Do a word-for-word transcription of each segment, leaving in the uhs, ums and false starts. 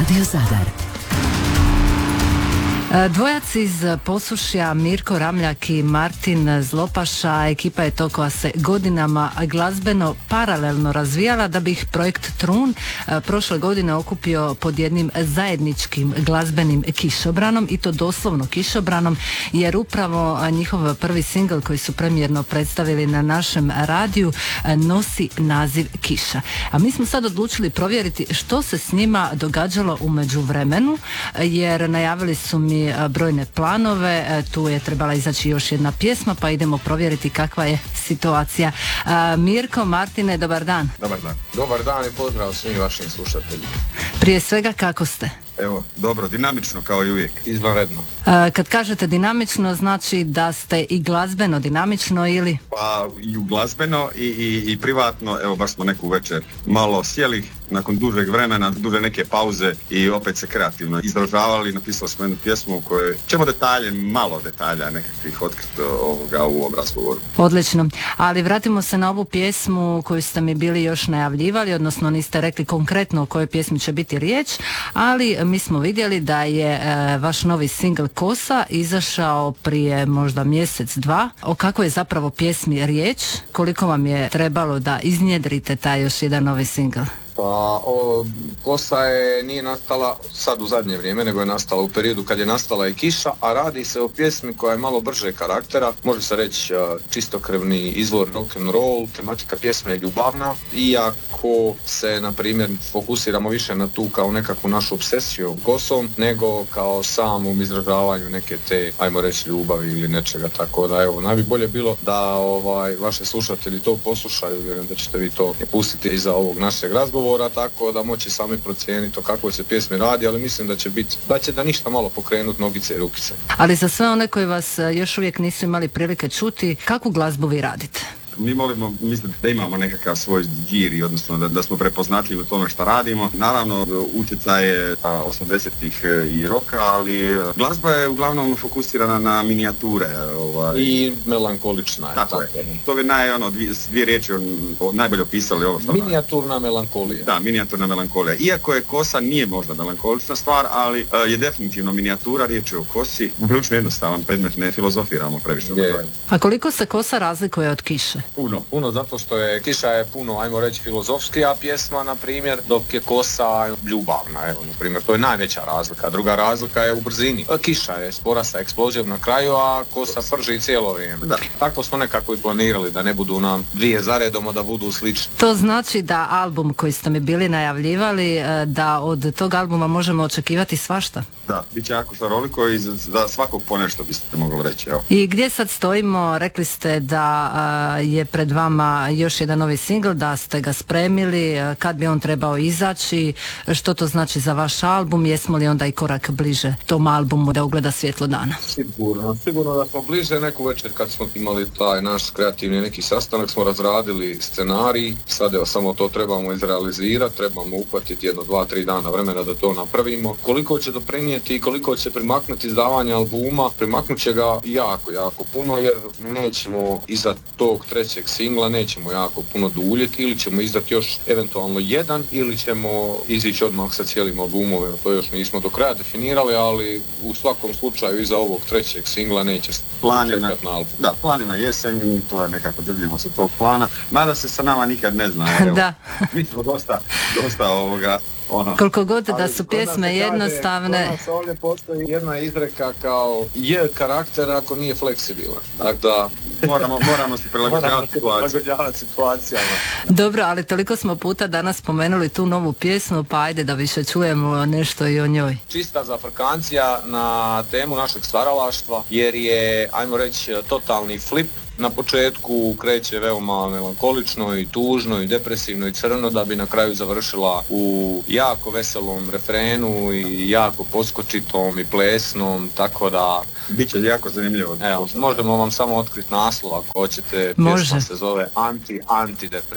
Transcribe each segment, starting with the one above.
Radio Zadar. Dvojac iz Posušja, Mirko Ramljak i Martin Zlopaša, ekipa je to koja se godinama glazbeno paralelno razvijala da bi ih projekt Trun prošle godine okupio pod jednim zajedničkim glazbenim kišobranom, i to doslovno kišobranom, jer upravo njihov prvi singl koji su premijerno predstavili na našem radiju nosi naziv Kiša. A mi smo sad odlučili provjeriti što se s njima događalo u međuvremenu, jer najavili su mi brojne planove, tu je trebala izaći još jedna pjesma, pa idemo provjeriti kakva je situacija. Mirko, Martine, dobar dan. Dobar dan. Dobar dan i pozdrav svim vašim slušateljima. Prije svega, kako ste? Evo, dobro, dinamično kao i uvijek. Izvanredno. Kad kažete dinamično, znači da ste i glazbeno dinamično ili? Pa i u glazbeno i, i, i privatno, evo baš smo neku večer malo sjeli nakon dužeg vremena, duže neke pauze i opet se kreativno izražavali, napisali smo jednu pjesmu u kojoj ćemo detalje, malo detalja nekakvih otkriti ovoga u ovom razgovoru. Odlično, ali vratimo se na ovu pjesmu koju ste mi bili još najavljivali, odnosno niste rekli konkretno o kojoj pjesmi će biti riječ, ali mi smo vidjeli da je e, vaš novi singl Kosa izašao prije možda mjesec, dva. O kakvoj je zapravo pjesmi riječ? Koliko vam je trebalo da iznjedrite taj još jedan novi singl? Pa o, Kosa je nije nastala sad u zadnje vrijeme, nego je nastala u periodu kad je nastala i Kiša, a radi se o pjesmi koja je malo brže karaktera, može se reći čistokrvni izvor rock'n'roll, tematika pjesme je ljubavna, iako se na primjer fokusiramo više na tu kao nekakvu našu obsesiju Kosom, nego kao samom izražavanju neke te, ajmo reći, ljubavi ili nečega, tako da evo, najbolje bilo da ovaj, vaši slušatelji to poslušaju, vjerujem da ćete vi to pustiti iza ovog našeg razgovora, tako da moći sami procijeniti o kakvoj se pjesmi radi, ali mislim da će biti, da će da ništa malo pokrenuti nogice i rukice. Ali za sve one koji vas još uvijek nisu imali prilike čuti, kakvu glazbu vi radite? Mi molimo, mislim da imamo nekakav svoj džiri, odnosno da, da smo prepoznatljivi u tome što radimo. Naravno, utjecaj je osamdesetih i roka, ali glazba je uglavnom fokusirana na minijature. Ovaj. I melankolična je. Tako, tako je. To bi naj, ono, dvije, dvije riječi on, najbolje opisali ovo što minijaturna melankolija. Da, minijaturna melankolija. Iako je Kosa nije možda melankolična stvar, ali uh, je definitivno minijatura, riječ je o Kosi. Prilično jednostavan predmet, ne filozofiramo previše. A koliko se Kosa razlikuje od Kiše? Puno, puno zato što je Kiša je puno, ajmo reći, filozofskija pjesma, na primjer, dok je Kosa ljubavna, evo, na primjer, to je najveća razlika. Druga razlika je u brzini. Kiša je spora sa eksplozijom na kraju, a Kosa prži cijelo vrijeme. Da. Tako smo nekako i planirali, da ne budu nam dvije zaredom, a da budu slični. To znači da album koji ste mi bili najavljivali, da od tog albuma možemo očekivati svašta? Da, bit će jako šaroliko i za svakog po nešto biste mogli reći, evo. I gdje sad stojimo? Rekli ste da je pred vama još jedan novi singl, da ste ga spremili, kad bi on trebao izaći, što to znači za vaš album, jesmo li onda i korak bliže tom albumu da ugleda svjetlo dana? Sigurno, sigurno da smo bliže. Neku večer kad smo imali taj naš kreativni neki sastanak smo razradili scenarij, sad evo samo to trebamo izrealizirati, trebamo uhvatiti jedno, dva, tri dana vremena da to napravimo. Koliko će doprinijeti i koliko će primaknuti izdavanje albuma, primaknut će ga jako, jako puno, jer nećemo iza tog trećeg singla nećemo jako puno duljiti, ili ćemo izdati još eventualno jedan, ili ćemo izići odmah sa cijelim albumom, to još nismo do kraja definirali, ali u svakom slučaju iza ovog trećeg singla neće planina na album. Da, planina jesen, to je nekako držimo se tog plana, mada se sa nama nikad ne zna. Evo, da. Mi smo dosta, dosta ovoga ono. Koliko god da su pjesme jednostavne. Kod nas ovdje postoji jedna izreka kao je karakter ako nije fleksibilan. Dakle, moramo, moramo se prilagođavati situacijama. Dobro, ali toliko smo puta danas spomenuli tu novu pjesmu, pa ajde da više čujemo nešto i o njoj. Čista zafrkancija na temu našeg stvaralaštva, jer je, ajmo reći, totalni flip. Na početku kreće veoma melankolično i tužno i depresivno i crno, da bi na kraju završila u jako veselom refrenu i jako poskočitom i plesnom, tako da biće jako zanimljivo. Evo, možemo vam samo otkriti naslov ako hoćete. Može. Pjesma se zove Anti-Antidepresiv.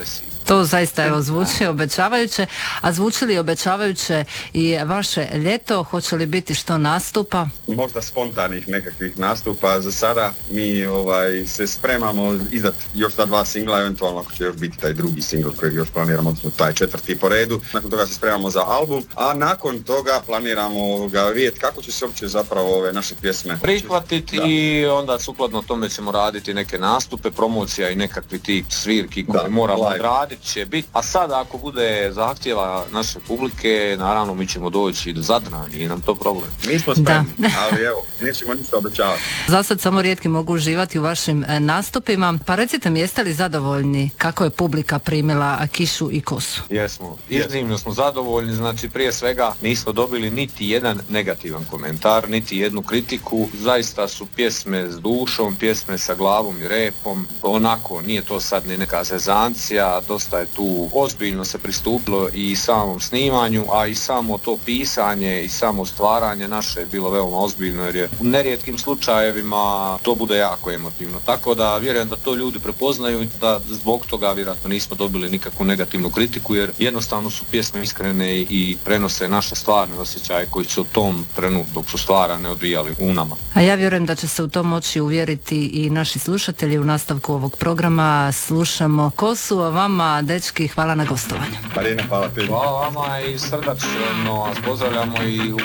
To zaista evo zvuči obećavajuće, a zvuči li obećavajuće i vaše ljeto, hoće li biti što nastupa? Možda spontanih nekakvih nastupa, za sada mi ovaj, se spremamo izdat još ta dva singla, eventualno ako će još biti taj drugi singl kojeg još planiramo, odnosno taj četvrti po redu, nakon toga se spremamo za album, a nakon toga planiramo ga vidjeti kako će se uopće zapravo ove naše pjesme prihvatiti i onda sukladno tome ćemo raditi neke nastupe, promocija i nekakvi ti svirki koje da, moramo live. raditi će biti. A sada ako bude zahtjeva naše publike, naravno mi ćemo doći do Zadra, nije nam to problem. Mi smo spremni, ali evo, nećemo ništa obećavati. Za sad samo rijetki mogu uživati u vašim nastupima, pa recite mi, jeste li zadovoljni kako je publika primila Kišu i Kosu? Jesmo, iznimno smo zadovoljni, znači prije svega nismo dobili niti jedan negativan komentar, niti jednu kritiku, zaista su pjesme s dušom, pjesme sa glavom i repom, onako nije to sad ni neka zezancija, dosta je tu ozbiljno se pristupilo i samom snimanju, a i samo to pisanje i samo stvaranje naše je bilo veoma ozbiljno jer je u nerijetkim slučajevima to bude jako emotivno, tako da vjerujem da to ljudi prepoznaju i da zbog toga vjerojatno nismo dobili nikakvu negativnu kritiku jer jednostavno su pjesme iskrene i prenose naše stvarne osjećaje koji su u tom trenutku dok su stvarane odvijali u nama. A ja vjerujem da će se u to moći uvjeriti i naši slušatelji u nastavku ovog programa. Slušamo Kosu, a vama, dečki, hvala na gostovanju. Marina, hvala tebi. Hvala vama i srdačno vas pozdravljamo i u